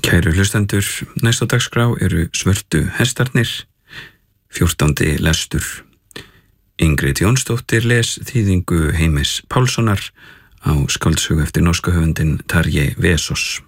Kæru hlustendur, næsta dagskrá eru Svörtu hestarnir, 14. lestur. Ingrid Jónsdóttir les þýðingu Heimis Pálssonar á skáldsögu eftir norska höfundinn Tarjei Vesaas.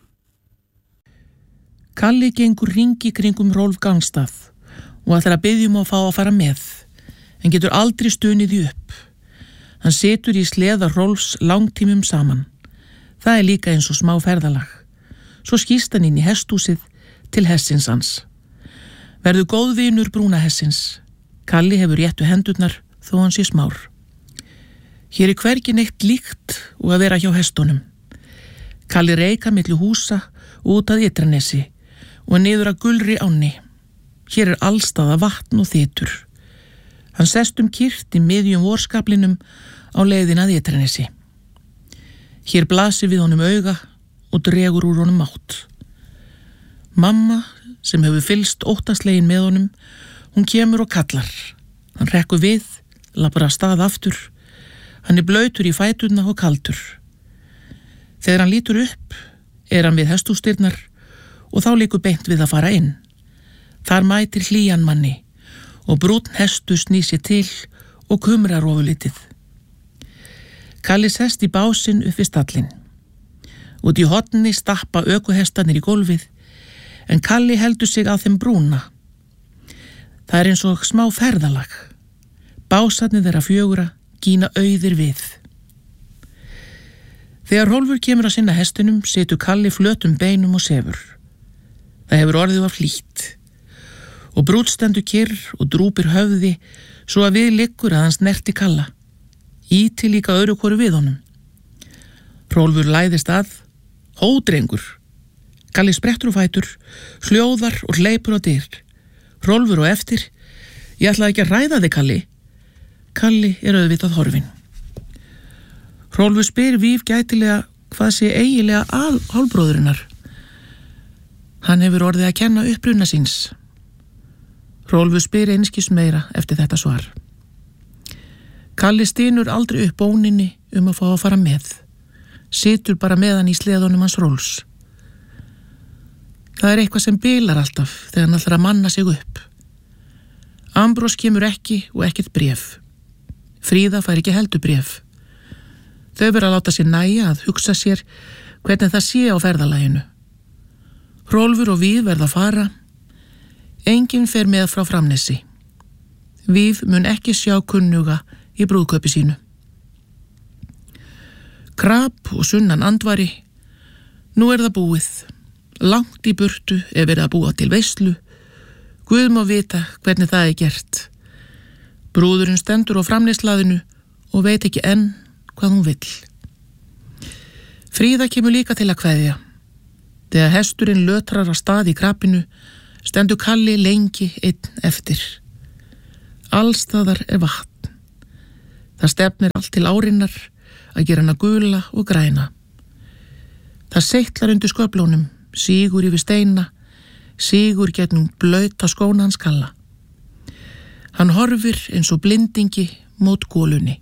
Kalli gengur hringi kringum Rolf Gangstað og ætlar að biðja að fá að fara með, en getur aldrei stunið því upp. Hann situr í sleða Rolfs langtímum saman. Það er líka eins og smá ferðalag. Svo skýst hann inn í hesthúsið til hestsins hans. Verður góðvinur brúna hestsins. Kalli hefur réttu hendurnar þó hann sé smár. Hér er hvergi neitt líkt og að vera hjá hestunum. Kalli reika milli húsa út að Ytranesi og niður að gulri ánni. Hér er allstaða vatn og þytur. Hann sest kyrrt í miðjum vorskaflinum á leiðina að Ytranesi. Hér blasir við honum auga og dregur úr honum mátt. Mamma, sem hefur fylgst óttaslegin með honum, hún kemur og kallar. Hann rekkur við, labbar af stað aftur. Hann er blautur í fæturna og kaldur. Þegar hann lítur upp, er hann við hesthúsdyrnar og þá liggur beint við að fara inn. Þar mætir hlýjan manni og brúnn hestur snýr sér til og kumrar ofurlítið. Kalli sest í básinn upp við stallinn. Út í horni stappa ökuhestarnir í gólfið, en Kalli heldur sig að þeim brúna. Það er eins og smá ferðalag. Básarnir þeirra fjögurra gína auðir við. Þegar Rolfur kemur að sinna hestunum, situr Kalli flötum beinum og sefur. Það hefur orðið af hlýtt. Og brúnn stendur kyrr og drúpir höfði, svo að við liggur að hann snerti Kalla. Íti líka öðru hvoru við honum. Rolfur læðist að. Hó, drengur! Kalli sprettur á fætur, hljóðar og hleypur á dyr. Rolfur á eftir. Ég ætlaði ekki að ræða þig, Kalli. Kalli er auðvitað horfinn. Rolfur spyr vífgætilega hvað sé eiginlega að hálfbróðurinnar. Hann hefur orðið að kenna uppruna síns. Rolfur spyr einskis meira eftir þetta svar. Kalli stynur aldrei upp bóninni að fá að fara með. Situr bara með hann í sleðunum hans Rolfs. Það er eitthvað sem bilar alltaf þegar hann ætlar að manna sig upp. Ambrós kemur ekki og ekkert bréf. Fríða fær ekki heldur bréf. Þau verða að láta sér nægja að hugsa sér hvernig það sé á ferðalaginu. Rolfur og Víf verða að fara. Enginn fer með frá Framnesi. Víf mun ekki sjá kunnuga í brúðkaupi sínu. Krap og sunnan andvari. Nú er það búið. Langt í burtu er verið að búa til veislu. Guð má vita hvernig það er gert. Brúðurinn stendur á framneslaðinu og veit ekki enn hvað hún vill. Fríða kemur líka til að kveðja. Þegar hesturinn lötrar á stað í krapinu, stendur Kalli lengi einn eftir. Allstaðar er vatn. Það stefnir allt til árinnar að gera hana gula og græna. Það seitlar undir sköflónum, sígur yfir steina, sígur gegnum blauta skóna hans Kalla. Hann horfir eins og blindingi mót golunni.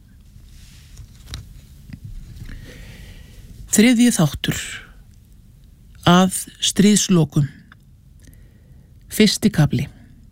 3. þáttur. Að stríðslokum. 1. kafli.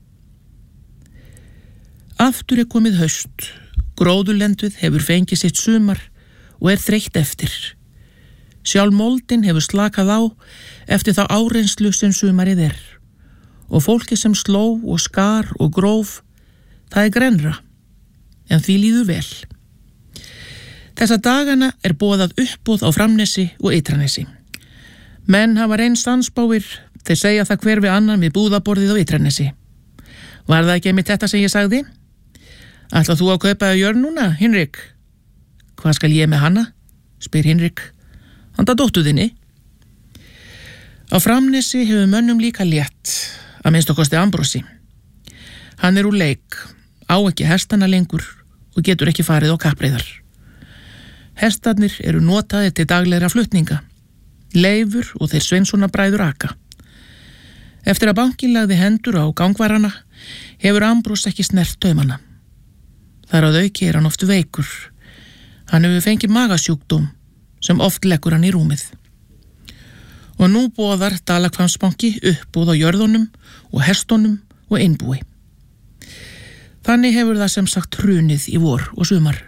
Aftur er komið haust. Gróðurlenduð hefur fengið sitt sumar og er þreytt eftir. Sjálf moldin hefur slakað á eftir þá áreynslu sem sumarið er. Og fólki sem sló og skar og gróf, það er grennra, en því líður vel. Þessa dagana er boðað uppboð á Framnesi og Ytranesi. Menn hafa reynst sannspáir, þeir segja það hver við annan við búðaborðið á Ytranesi. Var það ekki einmitt þetta sem ég sagði? Ætlar þú að kaupa jörð núna, Hinrik? Hvað skal ég með hana? Spyr Hinrik. Handa dóttuðinni. Á Framnesi hefur mönnum líka létt, að minnst okkosti Ambrósi. Hann er úr leik, á ekki hestana lengur og getur ekki farið á kappreiðar. Hestarnir eru notaðir til daglegra flutninga. Leifur og þeir Sveinssonarbræður aka. Eftir að bankinn lagði hendur á gangvarana hefur Ambrós ekki snert taumana. Þar að auki er hann oft veikur. Hann hefur fengið magasjúkdóm sem oft leggur hann í rúmið. Og nú boðar Dalakvansbanki uppboð á jörðunum og hestunum og einbúi. Þannig hefur það sem sagt hrunið í vor og sumar.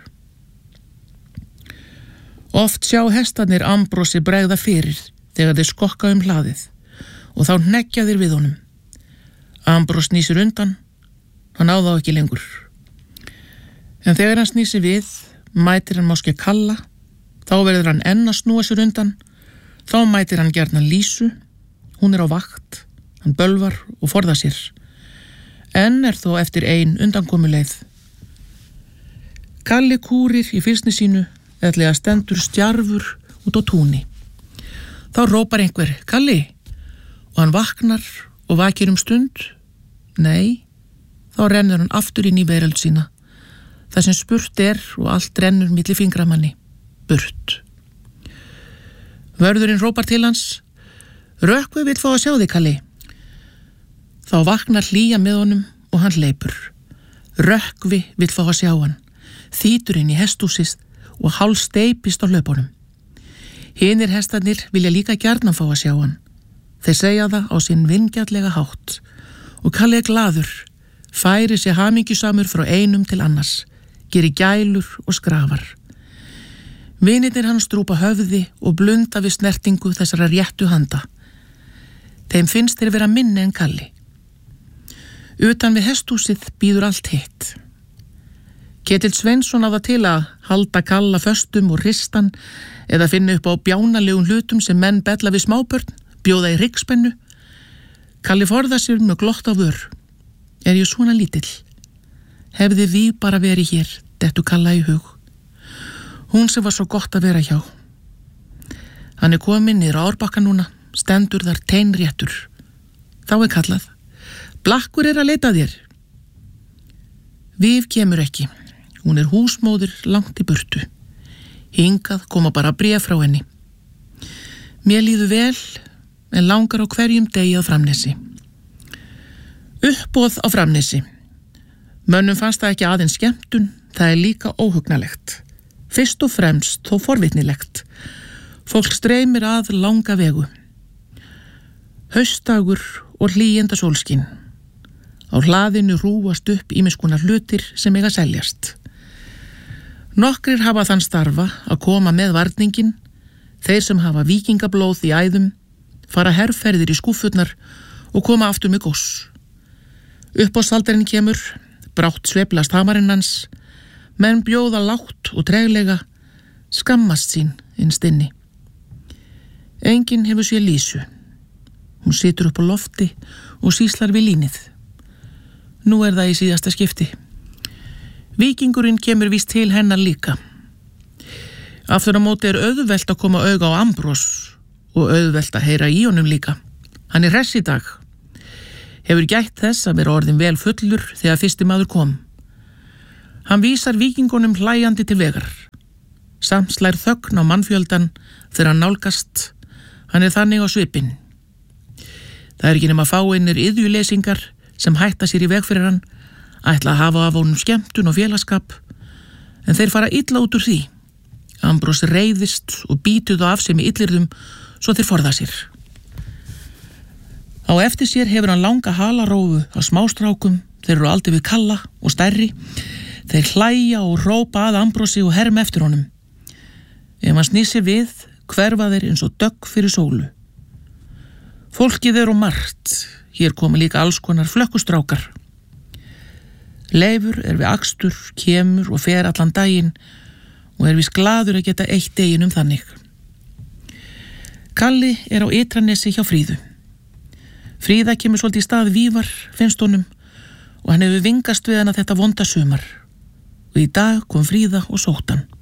Oft sjá hestarnir Ambrosi bregða fyrir þegar þeir skokka hlaðið og þá hneggja þeir við honum. Ambros snýsir undan, hann á þá ekki lengur. En þegar hann snýsir við, mætir hann máske Kalla, þá verður hann enn að snúa sér undan, þá mætir hann gjarnan Lísu, hún á vakt, hann bölvar og forðar sér. Enn þó eftir ein undankomuleið. Kalli kúrir í fyrstni sínu, eðlega stendur stjarfur út á túni. Þá rópar einhver, Kalli, og hann vaknar og vakir stund. Nei, þá rennur hann aftur inn í veröld sína. Það sem spurt og allt rennur milli fingramanni. Burt. Vörðurinn rópar til hans, Rökkvi vill fá að sjá þig, Kalli. Þá vaknar Hlýja með honum og hann hleypur. Rökkvi vill fá að sjá hann, þýtur inn í hesthúsið og hálf steypist á hlaupunum. Hinir hestarnir vilja líka gjarnan fá að sjá hann. Þeir segja það á sinn vingjarnlega hátt og Kalli glaður, færi sig hamingjusamur frá einum til annars, gerir gælur og skrafar. Vinirnir hans drúpa höfði og blunda við snertingu þessara réttu handa. Þeim finnst þeir vera minni en Kalli. Utan við hesthúsið býður allt hitt. Ketill Sveinsson á það til að halda Kalla föstum og ristan eða finna upp á bjánalegum hlutum sem menn bella við smábörn, bjóða í rykkspennu. Kalli forða sér með glott á vör. Ég svona lítill? Hefði við bara verið hér, dettu Kalla í hug. Hún sem var svo gott að vera hjá. Hann kominn niður á Árbakka núna, stendur þar teinréttur. Þá kallað, Blakkur að leita þér. Víf kemur ekki, hún húsmóðir langt í burtu. Hingað koma bara bréf frá henni. Mér líður vel, en langar á hverjum degi á Framnesi. Uppboð á Framnesi. Mönnum fannst það ekki aðeins skemmtun, það líka óhugnalegt. Fyrst og fremst þó forvitnilegt. Fólk streymir að langa vegu. Haustdagur og hlýjenda sólskin. Á hlaðinu rúast upp ýmiss konar hlutir sem eiga seljast. Nokkrir hafa þann starfa að koma með varningin, þeir sem hafa víkingablóð í æðum, fara herferðir í skúffurnar og koma aftur með góss. Uppboðshaldarinn kemur, brátt sveiflast hamarinn hans, menn bjóða lágt og treglega, skammast sín innst inni. Enginn hefur séð Lísu. Hún situr upp á lofti og sýslar við línið. Nú það í síðasta skipti. Víkingurinn kemur víst til hennar líka. Aftur á móti auðvelt að koma auga á Ambros og auðvelt að heyra í honum líka. Hann hress í dag. Hefur gætt þess að vera orðin vel fullur þegar fyrsti maður kom. Hann vísar víkingunum hlæjandi til vegar. Samt slær þögn á mannfjöldan þegar hann nálgast. Hann þannig á svipinn. Það ekki nema fáeinir iðjulesingar sem hætta sér í veg fyrir hann, ætla að hafa af honum skemmtun og félagskap, en þeir fara illa út úr því. Ambros reiðist og býtur þá af sig með illirðum svo þeir forða sér. Á eftir sér hefur hann langa halarófu á smástrákum, þeir eru aldrei við Kalla og stærri. Þeir hlæja og rópa að Ambrosi og herma eftir honum. Ef hann snýsir við, hverfa þeir eins og dögg fyrir sólu. Fólkið margt, hér komu líka alls konar flökkustrákar. Leifur við akstur, kemur og fer allan daginn og víst glaður að geta eitt deginum þannig. Kalli á Ytranesi hjá Fríðu. Fríða kemur svolítið í stað Vívar, finnst honum, og hann hefur vingast við hana þetta vonda sumar. Og í dag kom Fríða og sótt hann.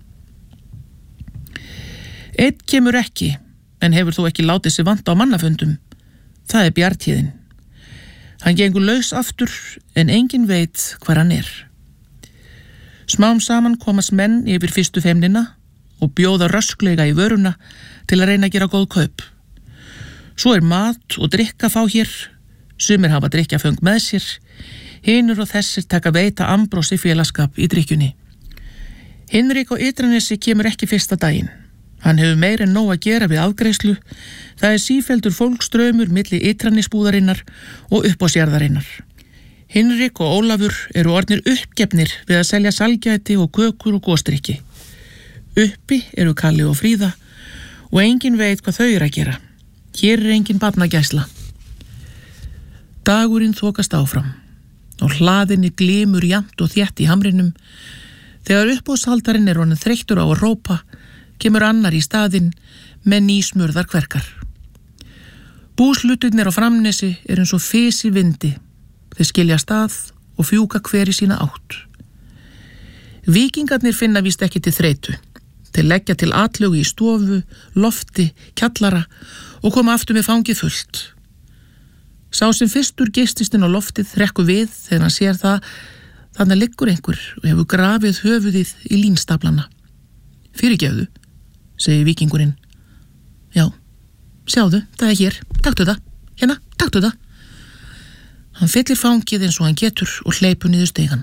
Einn kemur ekki, en hefur þó ekki látið sig vanta á mannafundum. Það Bjartíðin. Hann gengur laus aftur, en enginn veit hvar hann Smám saman komast menn yfir fyrstu femnina og bjóða rösklega í vöruna til að reyna að gera góð kaup. Svo mat og drikka fá hér, sumir hafa drikkjaföng með sér, hinur og þessir taka veita Ambrosi félagskap í drikkjunni. Hinrik á Ytranesi kemur ekki fyrsta daginn. Hann hefur meir en nóg að gera við afgreiðslu. Það sífeldur fólkstraumur milli Ytranesbúðarinnar og uppboðsjarðarinnar. Hinrik og Ólafur eru orðnir uppgefnir við að selja salgæti og kökur og góstrykki. Uppi eru Kalli og Fríða og enginn veit hvað þau eru að gera. Hér engin barnagæsla. Dagurinn þokast áfram og hlaðinni glymur jafnt og þétt í hamrinum. Þegar uppboðshaldarinn er orðinn þreyttur á að rópa, kemur annar í staðinn með nýsmurðar kverkar. Búslutirnir á Framnesi er eins og fis í vindi. Þeir skilja stað og fjúka hver í sína átt. Víkingarnir finna víst ekki til þreytu. Þeir leggja til atlögu í stofu, lofti, kjallara og koma aftur með fangið fullt. Sá sem fyrstur geistist inn á loftið hrekkur við þegar hann sér það, þannig liggur einhver og hefur grafið höfuðið í línstaplana. Fyrirgefðu, segir víkingurinn. Já, sjáðu, það er hér, taktu það, hérna, taktu það. Hann fyllir fangið eins og hann getur og hleypur niður stigann.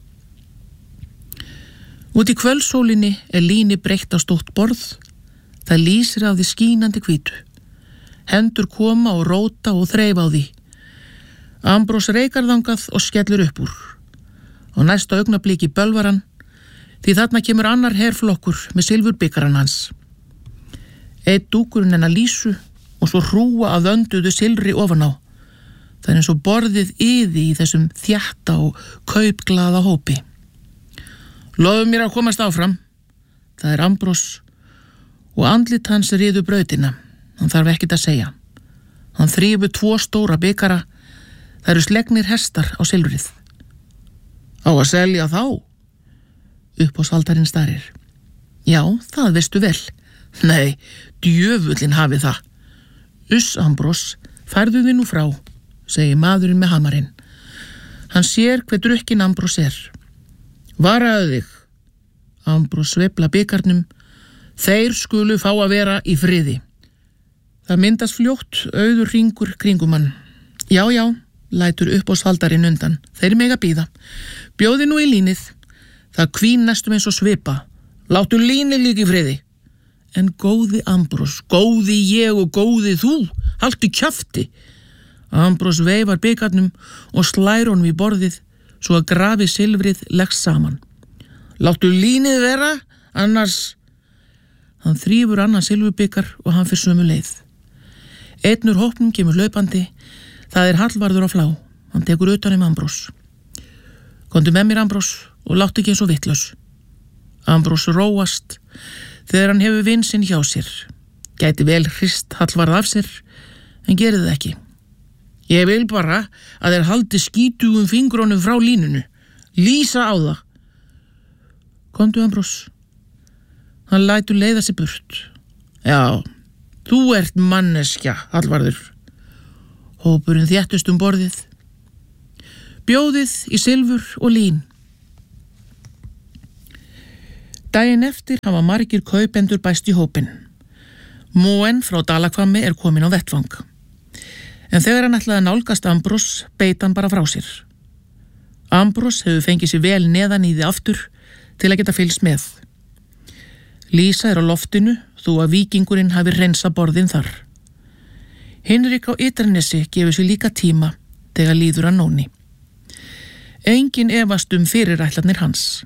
Út í kvöldsólinni er líni breytt á stórt borð. Það lýsir af því skínandi hvítu. Hendur koma og róta og þreifa á því. Ambrós reikar þangað og skellur upp úr. Á næsta augnabliki bölvar hann, því þarna kemur annar herflokkur með silfurbikaran hans. Einn dúkurinn hennar Lísu og svo hrúa af vönduðu silfri ofan á. Það er eins og borðið yði í þessum þjatta og kaupglaða hópi. Lofum mér að komast áfram. Það er Ambrós og andlit hans riður brautina. Hann þarf ekkert að segja. Hann þrífur 2 stóra bikara. Það eru slegnir hestar á silfrið. Á að selja þá? Uppboðshaldarinn starir. Já, það veistu vel. Nei, djöfullin hafi það. Uss, Ambrós, færðu þig nú frá, segir maðurinn með hamarinn. Hann sér hver drukkin Ambrós er. Varaðu þig. Ambrós sveifla bikarnum. Þeir skulu fá að vera í friði. Það myndast fljótt auður hringur kringum hann. Já, lætur uppboðshaldarinn undan. Þeir mega bíða. Bjóði nú í línið. Það hvín næstum eins og svipa. Láttu línið líka í friði. En góði Ambrós, góði ég og góði þú, haltu kjafti. Ambrós veifar bikarnum og slær honum í borðið svo að grafi silfrið leggst saman. Láttu línið vera, annars... Hann þrífur annan silfurbikar og hann fyrir sömu leið. Einn úr hópnum kemur hlaupandi. Það er Hallvarður á Flá. Hann tekur utan Ambrós. Komdu með mér, Ambrós, og láttu ekki eins og vitlaus. Ambrós róast þegar hann hefur vin sinn hjá sér. Gæti vel hrist Hallvarð af sér, en gerði það ekki. Ég vil bara að þeir haldi skítugum fingrónum frá línunu. Lýsa á það. Komdu, Ambrós. Hann lætur leiða sig burt. Já, þú ert manneskja, Hallvarður. Hópurinn þéttust borðið. Bjóðið í silfur og lín. Daginn eftir hafa margir kaupendur bæst í hópinn. Móen frá Dalakvammi er komin á vettvang. En þegar hann ætlaði að nálgast Ambrós, beit hann bara frá sér. Ambrós hefur fengið sér vel neðan í því aftur til að geta fylgst með. Lísa er á loftinu þó að víkingurinn hafi hreinsa borðin þar. Hinrik á Ytranesi gefur sér líka tíma þegar líður að Nóni. Engin efast fyrirætlanir hans.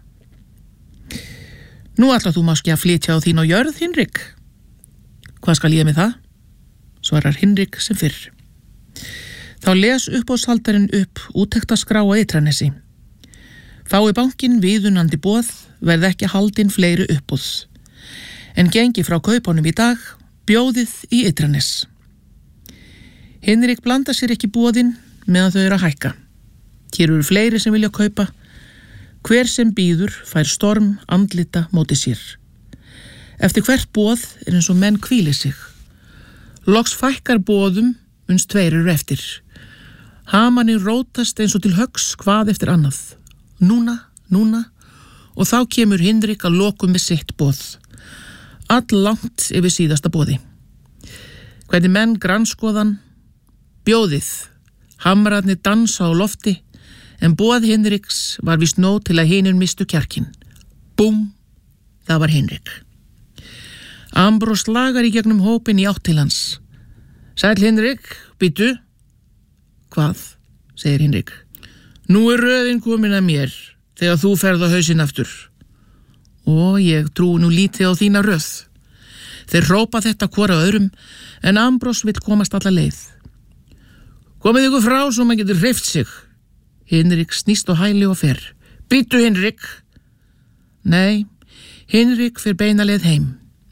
Nú ætlar þú máski að flytja á þín á jörð, Hinrik. Hvað skal ég með það? Svarar Hinrik sem fyrr. Þá les uppboðshaldarinn upp úttektaskrá á Ytranesi. Fái bankinn viðunandi boð, verð ekki haldin fleiri uppboð. En gengi frá kaupunum í dag, bjóðið í Ytranes. Hinrik blandar sér ekki boðin meðan þau eru að hækka. Hér eru fleiri sem vilja kaupa. Hver sem býður fær storm andlita móti sér. Eftir hvert boð er eins og menn hvíli sig. Loks fækkar boðum uns 2 eru eftir. Hamarnir rótast eins og til höggs hvað eftir annað. Núna og þá kemur Hinrik að lokum með sitt boð. All langt yfir síðasta boði. Hvernig menn grannskoðan, bjóðið, hamrarnir dansa á lofti, en boð Hinriks var víst nóg til að hinir mistu kjarkinn. Búm, það var Hinrik. Ambrós lagar í gegnum hópin í átt til hans. Sæll Hinrik, bíddu. Hvað, segir Hinrik. Nú röðin komin að mér þegar þú ferð á hausinn aftur. Og ég trúi nú lítið á þína röð. Þeir hrópa þetta hvora öðrum en Ambrós vill komast alla leið. Komið ykkur frá svo maður getur hreyft sig. Hinrik snýst á hæli og fer. Bíddu Hinrik. Nei, Hinrik fer beina leið heim.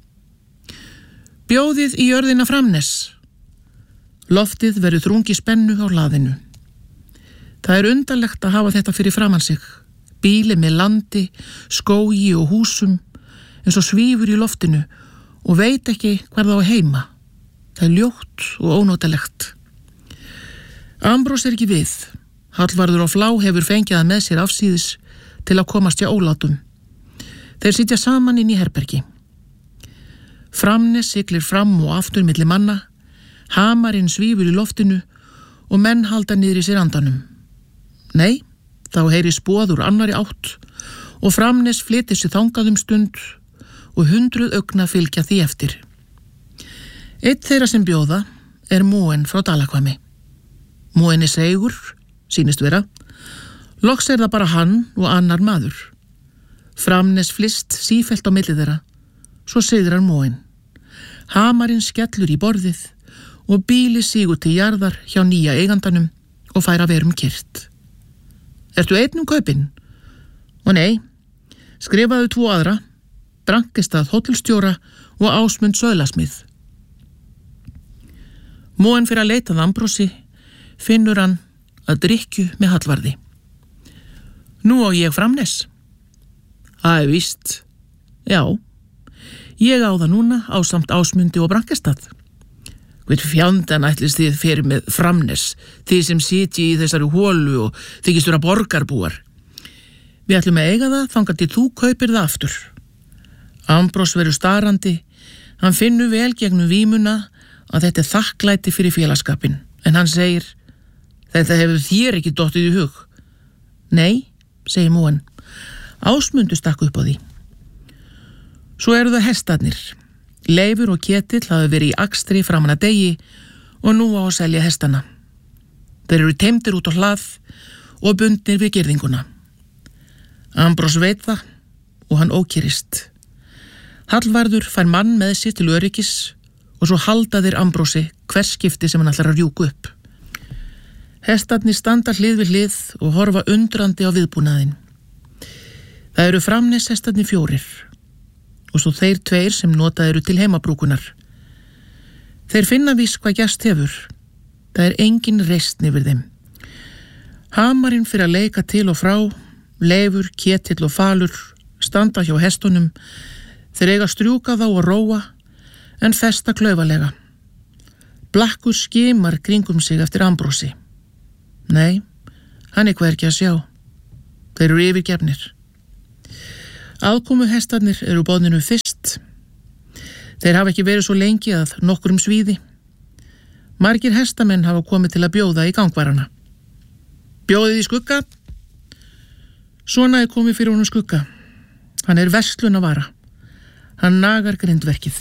Bjóðið í jörðina Framnes. Loftið verður þrungi spennu á hlaðinu. Það er undarlegt að hafa þetta fyrir framan sig. Bíli með landi, skógi og húsum eins og svífur í loftinu og veit ekki hvar það á heima. Það er ljótt og ónotalegt. Ambrós er ekki við. Hallvarður og Flá hefur fengið hann með sér afsíðis til að komast hjá ólátum. Þeir sitja saman inn í herbergi. Framnes siglir fram og aftur milli manna, hamarinn svífur í loftinu og menn halda niður í sér andanum. Nei, þá heyri spoð úr annari átt og Framnes flytur sig þangað stund og 100 augna fylgja því eftir. Einn þeirra sem bjóða er Móen frá Dalakvami. Móen er seigur, sýnist vera. Loks er það bara hann og annar maður. Framnes flist sífellt á milli þeirra. Svo sigrar Móen. Hamarinn skellur í borðið og bíli sígur til jarðar hjá nýja eigandanum og fær að verum kyrrt. Ertu einn kaupin? Og nei, skrifaðu 2 aðra, Brankestad hótelstjóra og Ásmund Söðlasmið. Móen fyrir að leita að Ambrósi, finnur hann að drykkju með Hallvarði. Nú á ég Framnes. Það er víst. Já, ég á það núna ásamt Ásmundi og Brankestad. Hver fjandan ætlist þið fyrir með Framnes, þið sem sitji í þessari hólu og þykist vera borgarbúar. Við ætlum að eiga það þangað til þú kaupir það aftur. Ambrós verður starandi, hann finnur vel gegnum vímuna að þetta er þakklæti fyrir félagskapin, en hann segir, þetta hefur þér ekki dottið í hug. Nei, segir Móen, Ásmundur stakk upp á því. Svo eru það hestarnir. Leifur og Ketill hafa verið í akstri framan að degi og nú á að selja hestana. Þeir eru teymdir út á hlað og bundnir við girðinguna. Ambrós veit það og hann ókyrrist. Hallvarður fær mann með sér til öryggis og svo halda þeir Ambrósi hvers skipti sem hann ætlar að rjúka upp. Hestarnir standa hlið við hlið og horfa undrandi á viðbúnaðinn. Það eru Framnes hestarnir 4 og svo þeir 2 sem notað eru til heimabrúkunar. Þeir finna víst hvað gerst hefur. Það er engin reisn yfir þeim. Hamarinn fyrir að leika til og frá, Leifur, Ketill og Falur standa hjá hestunum, þeir eiga strjúka þá og róa, en festa klaufalega. Blakkur skimar kringum sig eftir Ambrósi. Nei, hann er hvergi að sjá. Þeir eru yfirgefnir. Aðkomu hestarnir eru boðninu fyrst. Þeir hafa ekki verið svo lengi að nokkrum svíði. Margir hestamenn hafa komið til að bjóða í gangvarana. Bjóðið í Skugga? Svona er komið fyrir honum Skugga. Hann er verslunarvara. Hann nagar grindverkið.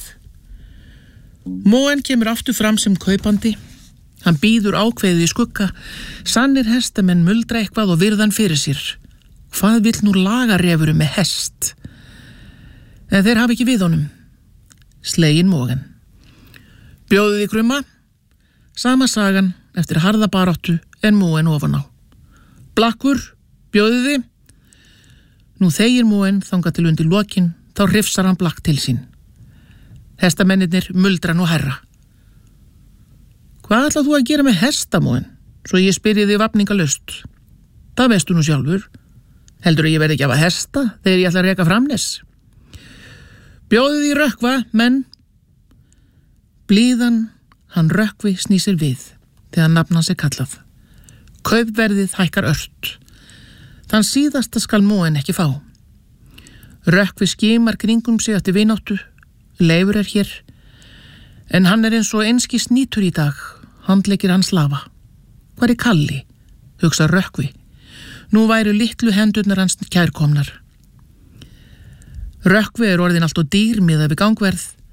Móen kemur aftur fram sem kaupandi. Hann býður ákveðið í Skugga. Sannir hestamenn muldra eitthvað og virðan fyrir sér. Hvað vill nú lagarefuru með hest? En þeir hafa ekki við honum. Slegin Móen. Bjóðið í Krumma? Sama sagan eftir harða baráttu en Móen ofan á. Blakkur, bjóðið þið? Nú þegir Móen þangað til undir lokin, þá hrifsar hann Blakk til sín. Hestamennirnir muldra nú herra. Hvað ætlað þú að gera með hesta, Móen? Svo ég spyrji þig vafningalaust. Það veistu nú sjálfur. Heldur að ég verði ekki að hafa hesta þegar ég ætla að reka Framnes? Bjóðið í Rökkva, menn. Blíðan, hann Rökkvi snýsir við þegar nafn hans er kallað. Kaupverðið hækkar ört. Þann síðasta skal Móen ekki fá. Rökkvi skimar kringum sig eftir vináttu. Leifur er hér. En hann er eins og einskis nýtur í dag. Handleikir hans lafa. Hvar er Kalli? Hugsa Rökkvi. Nú væru litlu hendurnar hans kærkomnar. Rökkvi er orðin allt og dýr miðað við gangverð.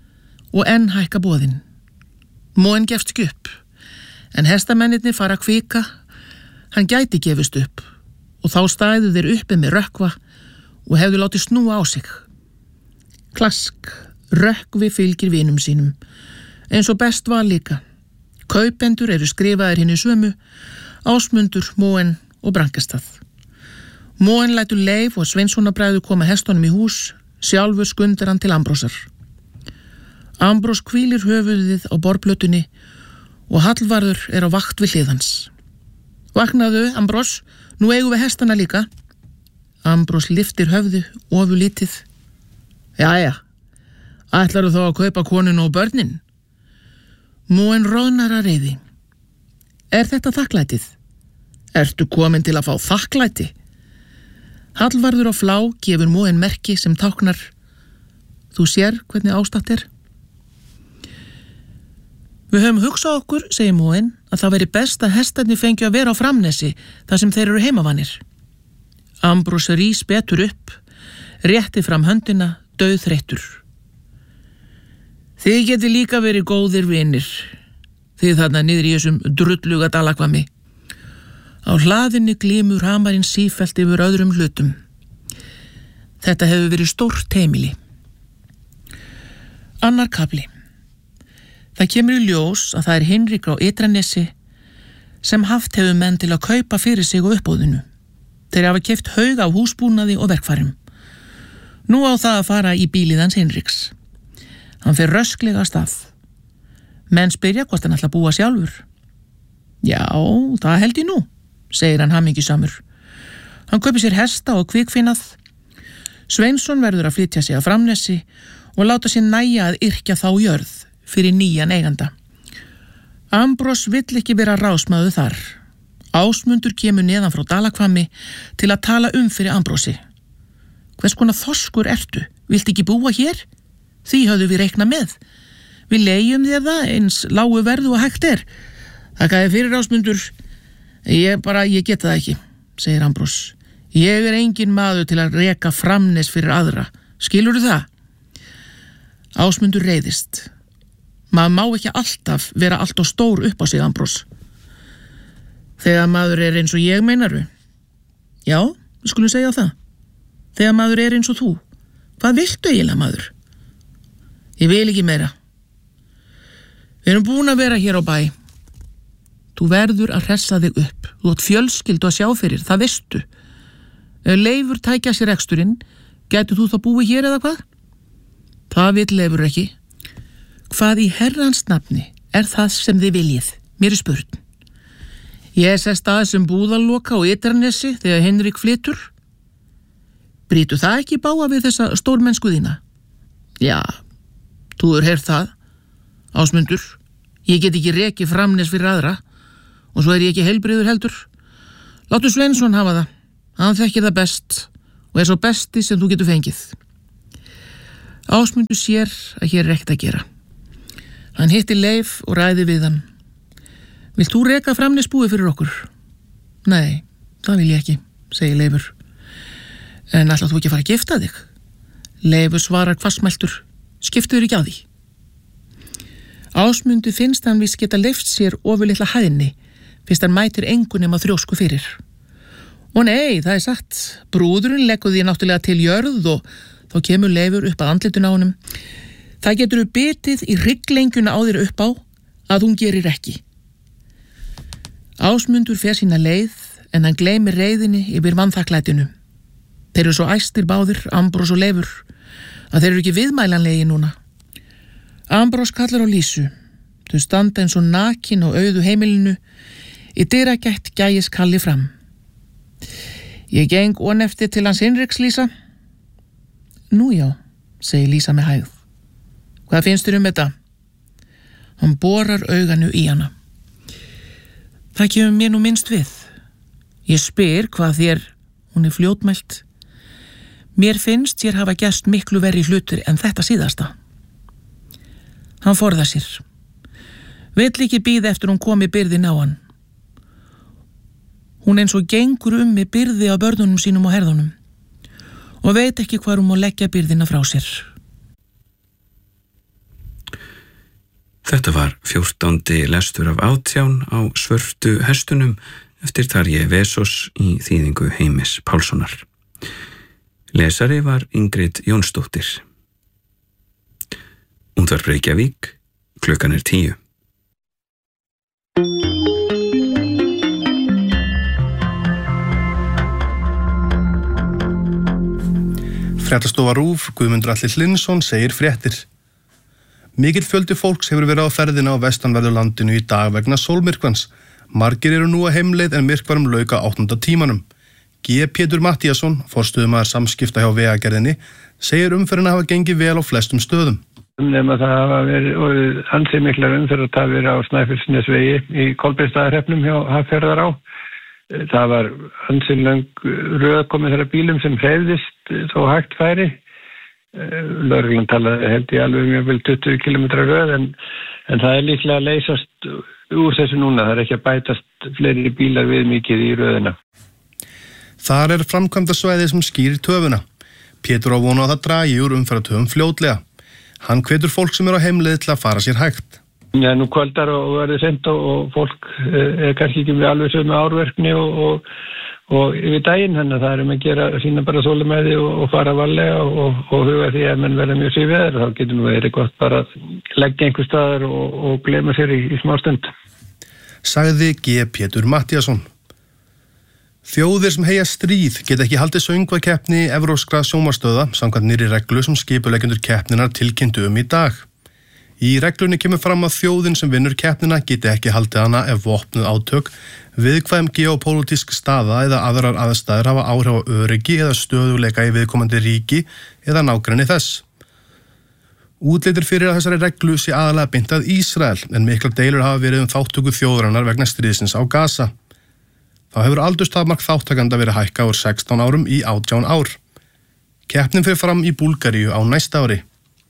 og enn hækka boðin. Móen gefst ekki upp, en hestamennirnir fara að kvika. Hann gæti gefist upp og þá stæðu þeir uppi með rökkva og hefðu látið snúa á sig. Klask, rökkvi fylgir vinum sínum, eins og best var líka. Kaupendur eru skrifaðir hinni sömu, Ásmundur, Móen og Brankastað. Móen lætur Leif og Sveinssonarbræður koma hestunum í hús, sjálfur skundar hann til Ambrósar. Ambrós hvílir höfuðið á borðplötunni og Hallvarður er á vakt við hlið hans. Vaknaðu, Ambrós, nú eigum við hestana líka. Ambrós lyftir höfðu ofurlítið. Jæja, ætlarðu þá að kaupa konuna og börnin? Móen roðnar að reiði. Er þetta þakklætið? Ertu komin til að fá þakklæti? Hallvarður á flá gefur Móen merki sem táknar: þú sér hvernig ástatt er. Við höfum hugsað okkur, segir Móen, að það veri best að hestarnir fengju að vera á Framnesi þar sem þeir eru heimavanir. Ambrós rís betur upp, rétti fram höndina, dauðþreyttur. Þið geti líka verið góðir vinir, þið þarna niður í þessum drulluga Dalakvammi. Á hlaðinni glímur hamarinn sífellt yfir öðrum hlutum. Þetta hefur verið stórt heimili. Annar kafli. Það kemur í ljós að það er Hinrik á Ytranesi sem haft hefur menn til að kaupa fyrir sig á uppboðinu. Þeir hafa keypt haug af húsbúnaði og verkfærum. Nú á það að fara í bílið hans Hinriks. Hann fer rösklega af stað. Menn spyrja hvort hann ætla að búa sjálfur. Já, það held ég nú, segir hann hamingjusamur. Hann kaupir sér hesta og kvikfinnað. Sveinsson verður að flytja sig að Framnesi og láta sér nægja að yrkja þá jörð fyrir nýjan eiganda. Ambrós vill ekki vera ráðsmaður þar. Ásmundur kemur neðan frá Dalakvammi til að tala fyrir Ambrósi. Hvers konar þorskur ertu? Viltu ekki búa hér? Því höfðu við reiknað með. Við leigjum þér það eins lágu verðu og hægt er. Þakkaði fyrir, Ásmundur. Ég geta það ekki, segir Ambrós. Ég er engin maður til að reka Framnes fyrir aðra. Skilurðu það? Ásmundur reiðist. Maður má ekki alltaf vera allt og stór upp á sig, Ambrós. Þegar maður er eins og ég, meinaru? Já, við skulum segja það. Þegar maður er eins og þú. Hvað viltu eiginlega, maður? Ég vil ekki meira. Við erum búin að vera hér á bæ. Þú verður að hressa þig upp. Þú átt fjölskyldu að sjá fyrir, það veistu. Ef Leifur tækja sér reksturinn, gætu þú þá búið hér eða hvað? Það vill Leifur ekki. Hvað í herrans nafni er það sem þið viljið? Mér er spurn. Ég sest aðeins sem búðaloka á Ytranesi þegar Hinrik flytur. Brýtu það ekki báa við þessa stórmennsku þína? Já, þú er heyrt það, Ásmundur. Ég get ekki rekið Framnes fyrir aðra og svo er ég ekki heilbrigður heldur. Láttu Sveinsson hafa það. Hann þekkir það best og er svo besti sem þú getur fengið. Ásmundur sér að hér er ekkert að gera. Hann hitti Leif og ræði við hann. Vilt þú reka Framnes búið fyrir okkur? Nei, það vil ég ekki, segir Leifur. En ætlar þú ekki að fara að gifta þig? Leifur svarar hvassmæltur. Skiptuður ekki á því. Ásmundi finnst hann víst geta leyft sér ofurlitla hæðni, fyrst hann mætir engu nema þrjósku fyrir. Og nei, það er satt. Brúðurinn leggur því náttúrulega til jörð og þá kemur Leifur upp að andlitun á honum. Það getur bitið í hrygglengjuna á þér upp á að hún gerir ekki. Ásmundur fer sína leið en hann gleymir reiðinni yfir vanþakklætinu. Þeir eru svo æstir báðir, Ambrós og Leifur, að þeir eru ekki viðmælanlegi núna. Ambrós kallar á Lísu. Þau standa eins og nakin á auðu heimilinu. Í dyragætt gægis Kalli fram. Ég geng oneftir til hans Hinriks, Lísa. Nú já, segir Lísa með hægð. Hvað finnst þér þetta? Hann borar auganu í hana. Það kemur mér nú minnst við. Ég spyr hvað þér, hún er fljótmælt. Mér finnst þér hafa gerst miklu verri hlutur en þetta síðasta. Hann forðar sér. Vill ekki bíða eftir hún komi byrðin á hann. Hún eins og gengur með byrði á börnunum sínum og herðunum og veit ekki hvar hún má leggja byrðina frá sér. Þetta var 14. lestur af 18 á svörtu hestunum eftir Tarje Vesos í þýðingu Heimis Pálssonar. Lesari var Ingrid Jónsdóttir. Útvarp Reykjavík, klukkan 10. Fréttastofa RÚV, Guðmundur Atli Hlynsson segir fréttir. Mikill fjöldi fólks hefur verið á ferðina á vestanverðu landinu í dag vegna sólmyrkvans. Margir eru nú á heimleið en myrkvarum lauk á 8. tímanum. G. Pétur Matthíasson, forstöðumaður samskipta hjá Vegagerðinni, segir umferðina hafa gengið vel á flestum stöðum. Nema það hafa verið ansi miklar umferðartafir á Snæfellsnesvegi í Kolbeinsstaðahreppnum hjá Hafnarfjarðará. Það var ansi löng röð komið þeirra bílum sem hreyfðist þó hægt færi. Lögreglan talaði held í alveg mjög vel 20 km röð en það líklega að leysast úr þessu núna. Það ekki að bætast fleiri bílar við mikið í röðina. Þar framkvæmdasvæði sem skýrir töfuna. Pétur á vonu að það dragi úr umferðartöfum fljótlega. Hann hvetur fólk sem á heimleið til að fara sér hægt. Já, nú kvöldar og verður sent og fólk kannski ekki með alveg sömu árverkni og yfir daginn, þannig að það að gera sína bara þolinmæði og fara varlega og huga því að menn verða mjög sér veður, þá getur nú verið gott bara að leggja einhver staðar og gleyma sér í smástund. Sagði G. Pétur Matthíasson. Þjóðir sem heyja stríð geta ekki haldið söngvakeppni evrópskra sjónvarpsstöðva samkvæmt nýrri reglu sem skipuleggjendur keppninnar tilkynntu í dag. Í reglunni kemur fram að þjóðin sem vinnur keppnina geti ekki haldið hana ef vopnuð átök, viðkvæm geopólitísk staða eða aðrar aðstæður hafa áhrif á öryggi eða stöðuleika í viðkomandi ríki eða nágrenni þess. Útlitir fyrir að þessari reglu sé aðalega beint að Ísrael en miklar deilur hafa verið þátttöku þjóðarinnar vegna stríðsins á Gaza. Þá hefur aldurstakmark þáttakenda verið hækkað úr 16 árum í 18 ár. Keppnin fer fram í Búlgaríu á næsta ári.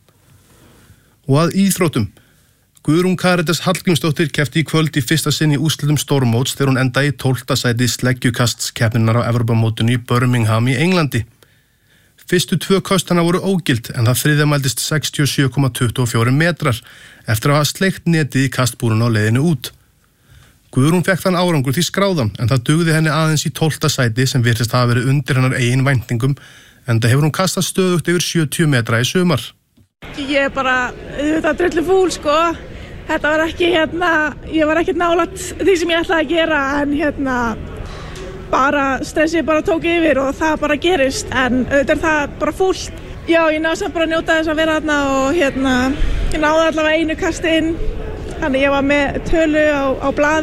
Og að íþróttum. Guðrún Karítas Hallgrímsdóttir keppti í kvöld í fyrsta sinn í úrslitum stórmóts þegar hún endaði í 12. sæti sleggjukastskeppninnar á Evrópumótinu í Birmingham í Englandi. Fyrstu 2 köstana voru ógild en það þriðja mældist 67,24 metrar eftir að hafa sleikt netið í kastbúrun á leiðinu út. Guðrún fekk þann árangur því skráðan en það dugði henni aðeins í 12. sæti sem virtist hafa verið undir hennar eigin væntingum en það hefur hún kastað stöðugt yfir 70 metra í sumar. Ég bara, þetta drullu fúl sko, þetta var ekki ég var ekki nálægt því sem ég ætlaði að gera en bara stressið bara tók yfir og það bara gerist en auðvitað það bara fúlt. Já, ég náði samt bara að njóta þess að vera þarna og ég náði allavega einu kasti inn, þannig ég var með tölu á blaði.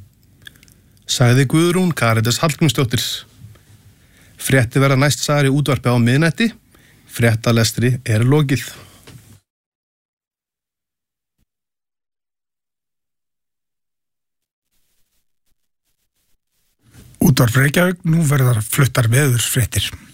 Sagði Guðrún Karítas Hallgrímsdóttir. Frétti verða næst sagðar í útvarpi á miðnætti, fréttalestri lokið. Útvarp Reykjavík, nú verða fluttar veðursfréttir.